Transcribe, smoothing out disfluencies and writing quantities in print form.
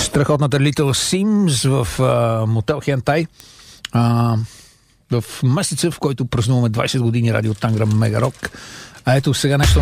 Страхотната Little Sims в мотел Хентай. В месеца, в който празнуваме 20 години радио Танграм Мегарок. А ето сега нещо